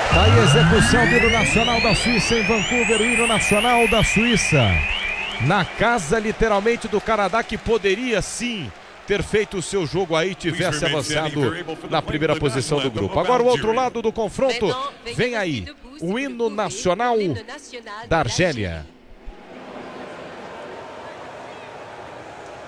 Tá aí a execução do hino nacional da Suíça em Vancouver, o hino nacional da Suíça. Na casa, literalmente, do Canadá, que poderia, sim, ter feito o seu jogo aí, tivesse avançado na primeira posição do grupo. Agora o outro lado do confronto, vem aí, o hino nacional da Argélia.